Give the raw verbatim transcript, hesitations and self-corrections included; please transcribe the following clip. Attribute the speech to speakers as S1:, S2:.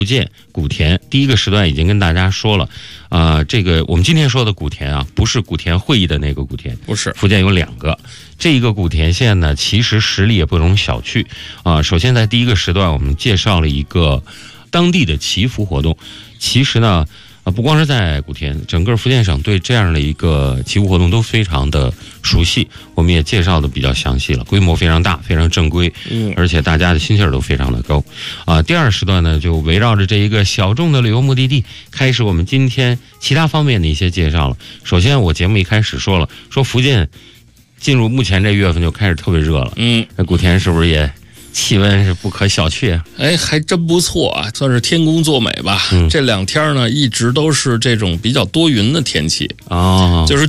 S1: 福建古田，第一个时段已经跟大家说了，啊、呃，这个我们今天说的古田啊，不是古田会议的那个古田，
S2: 不是，
S1: 福建有两个，这一个古田县呢，其实实力也不容小觑啊、呃。首先在第一个时段，我们介绍了一个当地的祈福活动，其实呢。啊，不光是在古田，整个福建省对这样的一个祈福活动都非常的熟悉，我们也介绍的比较详细了，规模非常大，非常正规，
S2: 嗯，
S1: 而且大家的心气儿都非常的高。啊，第二时段呢，就围绕着这一个小众的旅游目的地，开始我们今天其他方面的一些介绍了。首先，我节目一开始说了，说福建进入目前这月份就开始特别热了，
S2: 嗯，
S1: 那古田是不是也？气温是不可小觑啊！
S2: 哎，还真不错啊，算是天公作美吧。嗯、这两天呢，一直都是这种比较多云的天气
S1: 哦，
S2: 就是